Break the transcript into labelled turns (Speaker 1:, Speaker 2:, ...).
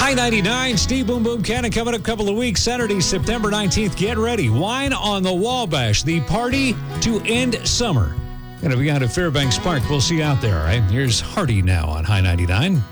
Speaker 1: High 99, Steve Boom Boom Cannon coming up a couple of weeks. Saturday, September 19th. Get ready. Wine on the Wabash, the party to end summer. Going to be out at Fairbanks Park. We'll see you out there, all right? Here's Hardy now on High 99.